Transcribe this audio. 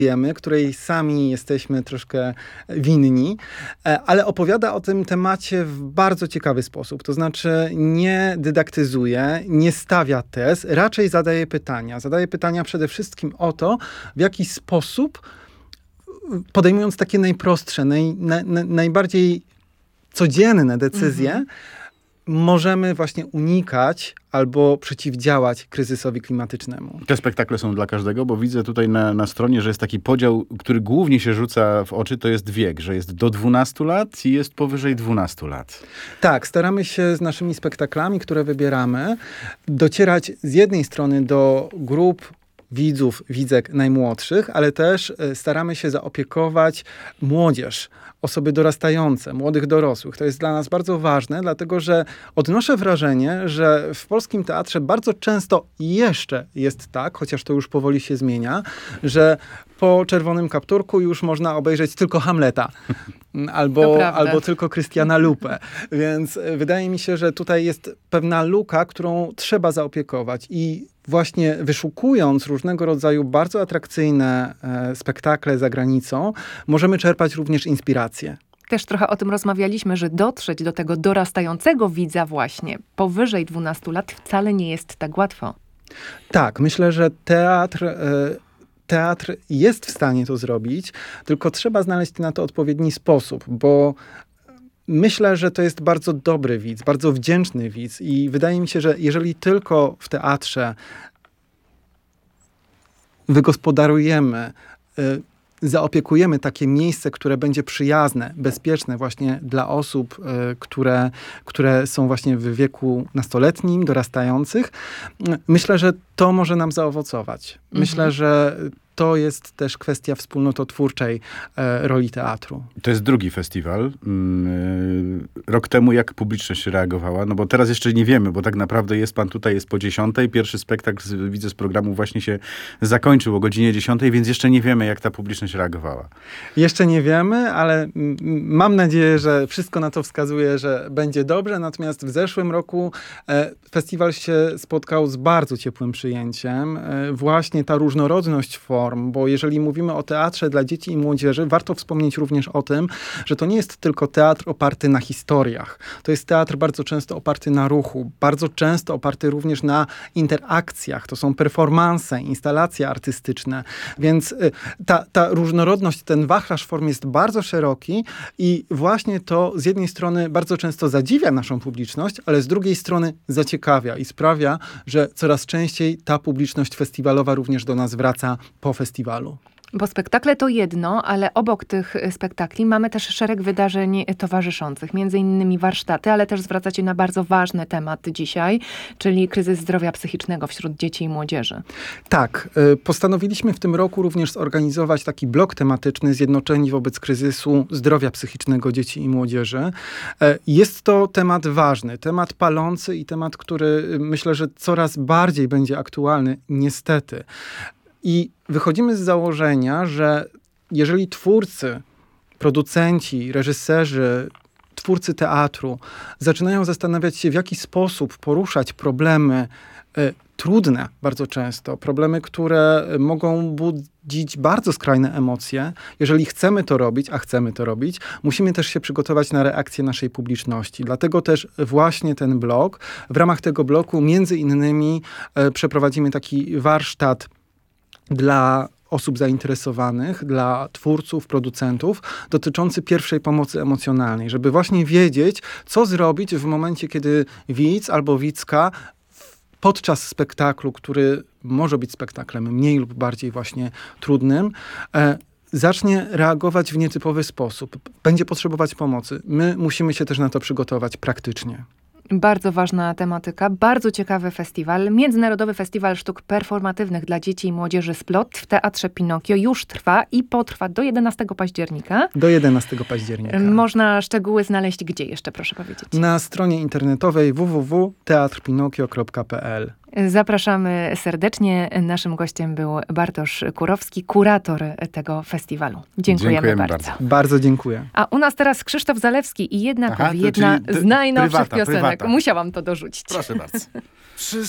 której sami jesteśmy troszkę winni, ale opowiada o tym temacie w bardzo ciekawy sposób. To znaczy nie dydaktyzuje, nie stawia tez, raczej zadaje pytania. Zadaje pytania przede wszystkim o to, w jaki sposób, podejmując takie najprostsze, najbardziej codzienne decyzje, możemy właśnie unikać albo przeciwdziałać kryzysowi klimatycznemu. Te spektakle są dla każdego, bo widzę tutaj na stronie, że jest taki podział, który głównie się rzuca w oczy, to jest wiek, że jest do 12 lat i jest powyżej 12 lat. Tak, staramy się z naszymi spektaklami, które wybieramy, docierać z jednej strony do grup widzów, widzek najmłodszych, ale też staramy się zaopiekować młodzież, osoby dorastające, młodych dorosłych. To jest dla nas bardzo ważne, dlatego że odnoszę wrażenie, że w polskim teatrze bardzo często jeszcze jest tak, chociaż to już powoli się zmienia, że po Czerwonym Kapturku już można obejrzeć tylko Hamleta albo tylko Krystiana Lupę. Więc wydaje mi się, że tutaj jest pewna luka, którą trzeba zaopiekować i właśnie wyszukując różnego rodzaju bardzo atrakcyjne spektakle za granicą, możemy czerpać również inspirację. Też trochę o tym rozmawialiśmy, że dotrzeć do tego dorastającego widza właśnie powyżej 12 lat wcale nie jest tak łatwo. Tak, myślę, że teatr jest w stanie to zrobić, tylko trzeba znaleźć na to odpowiedni sposób, bo myślę, że to jest bardzo dobry widz, bardzo wdzięczny widz i wydaje mi się, że jeżeli tylko w teatrze wygospodarujemy, zaopiekujemy takie miejsce, które będzie przyjazne, bezpieczne właśnie dla osób, które są właśnie w wieku nastoletnim, dorastających, myślę, że to może nam zaowocować. Myślę, że to jest też kwestia wspólnototwórczej roli teatru. To jest drugi festiwal. Rok temu jak publiczność reagowała? No bo teraz jeszcze nie wiemy, bo tak naprawdę jest pan tutaj, jest po 10. Pierwszy spektakl, widzę z programu, właśnie się zakończył o godzinie 10, więc jeszcze nie wiemy, jak ta publiczność reagowała. Jeszcze nie wiemy, ale mam nadzieję, że wszystko na to wskazuje, że będzie dobrze. Natomiast w zeszłym roku festiwal się spotkał z bardzo ciepłym przyjęciem. Właśnie ta różnorodność form, bo jeżeli mówimy o teatrze dla dzieci i młodzieży, warto wspomnieć również o tym, że to nie jest tylko teatr oparty na historiach. To jest teatr bardzo często oparty na ruchu, bardzo często oparty również na interakcjach. To są performanse, instalacje artystyczne. Więc ta różnorodność, ten wachlarz form jest bardzo szeroki i właśnie to z jednej strony bardzo często zadziwia naszą publiczność, ale z drugiej strony zaciekawia i sprawia, że coraz częściej ta publiczność festiwalowa również do nas wraca po festiwalu. Bo spektakle to jedno, ale obok tych spektakli mamy też szereg wydarzeń towarzyszących, między innymi warsztaty, ale też zwracacie na bardzo ważny temat dzisiaj, czyli kryzys zdrowia psychicznego wśród dzieci i młodzieży. Tak, postanowiliśmy w tym roku również zorganizować taki blok tematyczny Zjednoczeni wobec kryzysu zdrowia psychicznego dzieci i młodzieży. Jest to temat ważny, temat palący i temat, który myślę, że coraz bardziej będzie aktualny, niestety. I wychodzimy z założenia, że jeżeli twórcy, producenci, reżyserzy, twórcy teatru zaczynają zastanawiać się, w jaki sposób poruszać problemy trudne bardzo często, problemy, które mogą budzić bardzo skrajne emocje. Jeżeli chcemy to robić, a chcemy to robić, musimy też się przygotować na reakcję naszej publiczności. Dlatego też właśnie ten blok, w ramach tego bloku między innymi przeprowadzimy taki warsztat dla osób zainteresowanych, dla twórców, producentów, dotyczący pierwszej pomocy emocjonalnej, żeby właśnie wiedzieć, co zrobić w momencie, kiedy widz albo widzka podczas spektaklu, który może być spektaklem mniej lub bardziej właśnie trudnym, zacznie reagować w nietypowy sposób. Będzie potrzebować pomocy. My musimy się też na to przygotować praktycznie. Bardzo ważna tematyka, bardzo ciekawy festiwal. Międzynarodowy Festiwal Sztuk Performatywnych dla Dzieci i Młodzieży Splot w Teatrze Pinokio już trwa i potrwa do 11 października. Do 11 października. Można szczegóły znaleźć gdzie jeszcze, proszę powiedzieć? Na stronie internetowej www.teatrpinokio.pl. Zapraszamy serdecznie. Naszym gościem był Bartosz Kurowski, kurator tego festiwalu. Dziękujemy bardzo. Bardzo dziękuję. A u nas teraz Krzysztof Zalewski i jedna z najnowszych piosenek. Musiałam to dorzucić. Proszę bardzo.